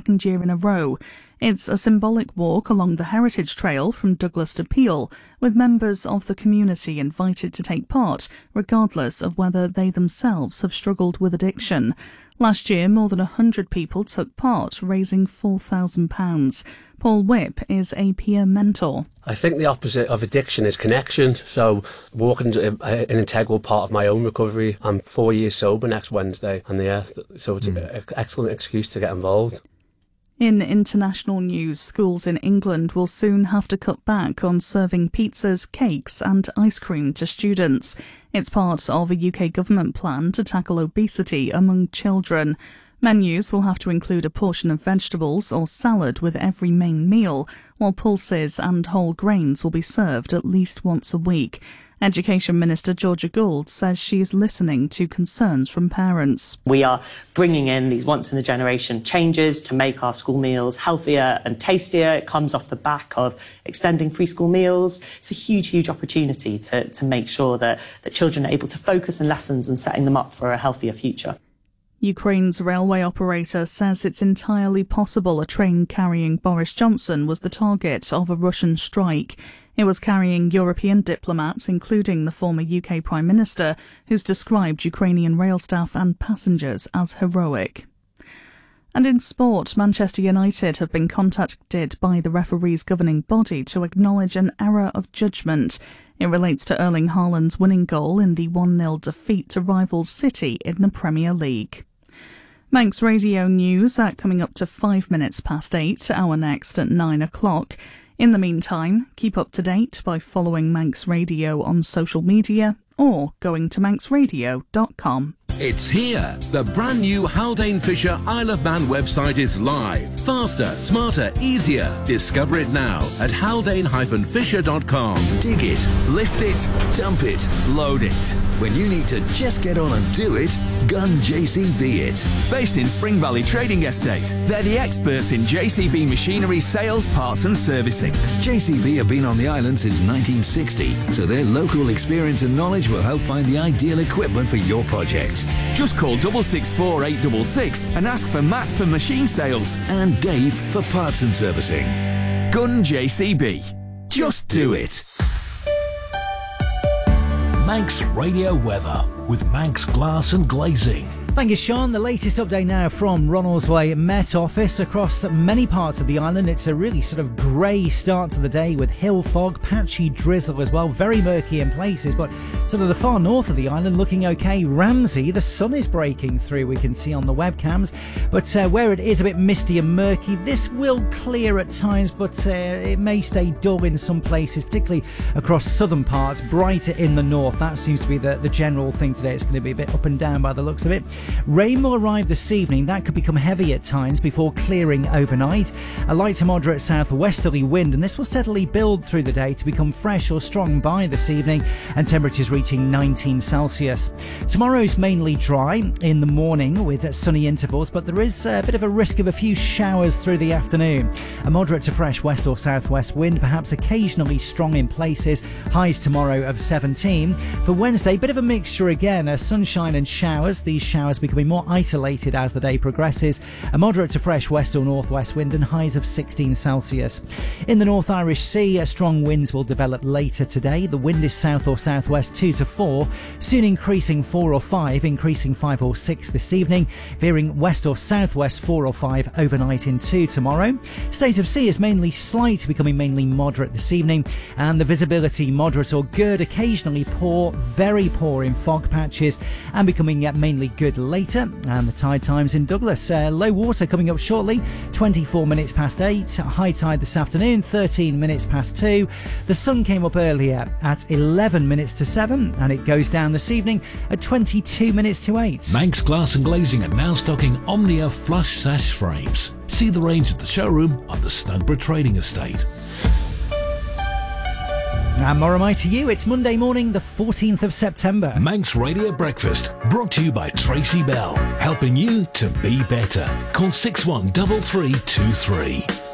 second year in a row. It's a symbolic walk along the Heritage Trail from Douglas to Peel, with members of the community invited to take part, regardless of whether they themselves have struggled with addiction. Last year, more than 100 people took part, raising £4,000. Paul Whipp is a peer mentor. I think the opposite of addiction is connection. So walking is an integral part of my own recovery. I'm 4 years sober next Wednesday, and so it's an excellent excuse to get involved. In international news, schools in England will soon have to cut back on serving pizzas, cakes and ice cream to students. It's part of a UK government plan to tackle obesity among children. Menus will have to include a portion of vegetables or salad with every main meal, while pulses and whole grains will be served at least once a week. Education Minister Georgia Gould says she is listening to concerns from parents. We are bringing in these once-in-a-generation changes to make our school meals healthier and tastier. It comes off the back of extending free school meals. It's a huge, huge opportunity to make sure that children are able to focus on lessons and setting them up for a healthier future. Ukraine's railway operator says it's entirely possible a train carrying Boris Johnson was the target of a Russian strike. It was carrying European diplomats, including the former UK Prime Minister, who's described Ukrainian rail staff and passengers as heroic. And in sport, Manchester United have been contacted by the referee's governing body to acknowledge an error of judgment. It relates to Erling Haaland's winning goal in the 1-0 defeat to rivals City in the Premier League. Manx Radio News coming up to 5 minutes past 8, our next at 9 o'clock. In the meantime, keep up to date by following Manx Radio on social media or going to manxradio.com. It's here. The brand new Haldane Fisher Isle of Man website is live. Faster, smarter, easier. Discover it now at haldane-fisher.com. Dig it, lift it, dump it, load it. When you need to just get on and do it, Gun JCB it. Based in Spring Valley Trading Estate, they're the experts in JCB machinery sales, parts and servicing. JCB have been on the island since 1960, so their local experience and knowledge will help find the ideal equipment for your project. Just call 664 866 and ask for Matt for machine sales and Dave for parts and servicing. Gun JCB. Just do it. Manx Radio Weather with Manx Glass and Glazing. Thank you, Sean. The latest update now from Ronaldsway Met Office. Across many parts of the island, it's a really sort of grey start to the day with hill fog, patchy drizzle as well, very murky in places, but sort of the far north of the island looking okay. Ramsey, the sun is breaking through, we can see on the webcams, but where it is a bit misty and murky, this will clear at times, but it may stay dull in some places, particularly across southern parts, brighter in the north. That seems to be the general thing today. It's going to be a bit up and down by the looks of it. Rain will arrive this evening. That could become heavy at times before clearing overnight. A light to moderate southwesterly wind, and this will steadily build through the day to become fresh or strong by this evening, and temperatures reaching 19 Celsius. Tomorrow's mainly dry in the morning with sunny intervals, but there is a bit of a risk of a few showers through the afternoon. A moderate to fresh west or southwest wind, perhaps occasionally strong in places. Highs tomorrow of 17. For Wednesday, bit of a mixture again, sunshine and showers. These showers becoming more isolated as the day progresses. A moderate to fresh west or northwest wind and highs of 16 Celsius. In the North Irish Sea, strong winds will develop later today. The wind is south or southwest 2 to 4, soon increasing 4 or 5, increasing 5 or 6 this evening, veering west or southwest 4 or 5 overnight into tomorrow. State of sea is mainly slight, becoming mainly moderate this evening, and the visibility moderate or good, occasionally poor, very poor in fog patches, and becoming mainly good later. And the tide times in Douglas, low water coming up shortly, 24 minutes past 8, high tide this afternoon 13 minutes past 2. The sun came up earlier at 11 minutes to 7, and it goes down this evening at 22 minutes to 8. Manx Glass and Glazing are now stocking Omnia flush sash frames. See the range at the showroom on the Snugborough Trading Estate. And more am I to you. It's Monday morning, the 14th of September. Manx Radio Breakfast, brought to you by Tracy Bell, helping you to be better. Call 613323.